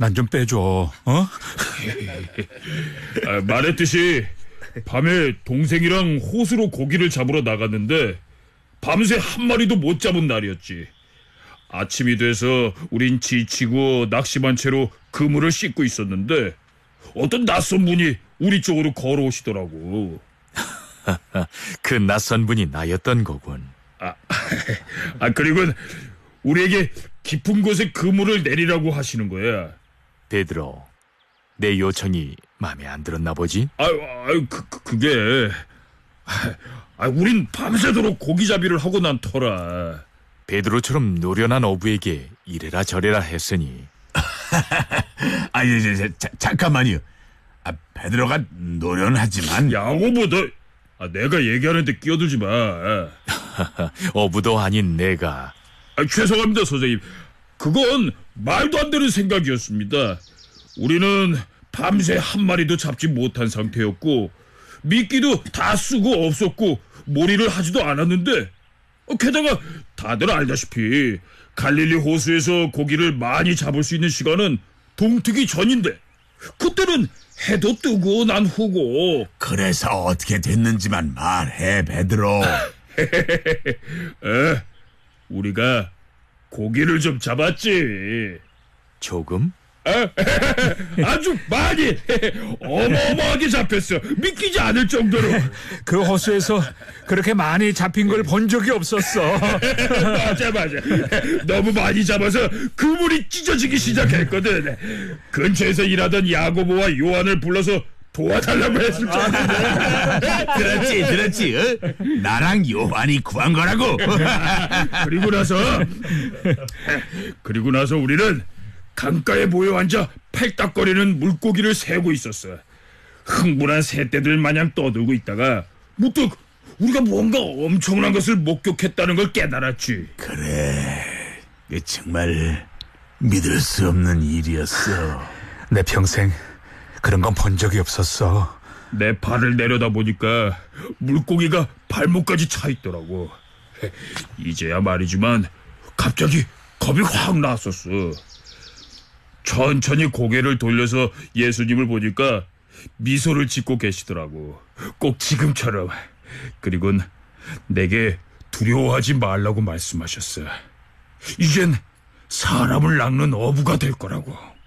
난 좀 빼줘. 어? 말했듯이 밤에 동생이랑 호수로 고기를 잡으러 나갔는데 밤새 한 마리도 못 잡은 날이었지. 아침이 돼서 우린 지치고 낙심한 채로 그물을 씻고 있었는데 어떤 낯선 분이 우리 쪽으로 걸어오시더라고. 그 낯선 분이 나였던 거군. 그리고 우리에게 깊은 곳에 그물을 내리라고 하시는 거야. 베드로, 내 요청이 마음에 안 들었나 보지? 그게 우린 밤새도록 고기잡이를 하고 난 터라. 베드로처럼 노련한 어부에게 이래라 저래라 했으니. 잠깐만요. 베드로가 노련하지만. 야고보, 너 내가 얘기하는데 끼어들지 마. 어부도 아닌 내가. 죄송합니다, 선생님. 그건 말도 안 되는 생각이었습니다. 우리는 밤새 한 마리도 잡지 못한 상태였고 미끼도 다 쓰고 없었고 몰이를 하지도 않았는데 게다가 다들 알다시피 갈릴리 호수에서 고기를 많이 잡을 수 있는 시간은 동트기 전인데 그때는 해도 뜨고 난 후고. 그래서 어떻게 됐는지만 말해, 베드로. 우리가 고기를 좀 잡았지. 조금? 아주 많이, 어마어마하게 잡혔어. 믿기지 않을 정도로. 그 호수에서 그렇게 많이 잡힌 걸 본 적이 없었어. 맞아. 너무 많이 잡아서 그물이 찢어지기 시작했거든. 근처에서 일하던 야고보와 요한을 불러서 도와달라고 했을 정도인데. 들었지. 나랑 요한이 구한 거라고. 그리고 나서 우리는 강가에 모여 앉아 팔딱거리는 물고기를 세고 있었어. 흥분한 새떼들 마냥 떠들고 있다가 문득 우리가 뭔가 엄청난 것을 목격했다는 걸 깨달았지. 그래, 정말 믿을 수 없는 일이었어. 내 평생 그런 건 본 적이 없었어. 내 발을 내려다 보니까 물고기가 발목까지 차 있더라고. 이제야 말이지만 갑자기 겁이 확 났었어. 천천히 고개를 돌려서 예수님을 보니까 미소를 짓고 계시더라고. 꼭 지금처럼. 그리곤 내게 두려워하지 말라고 말씀하셨어. 이젠 사람을 낚는 어부가 될 거라고.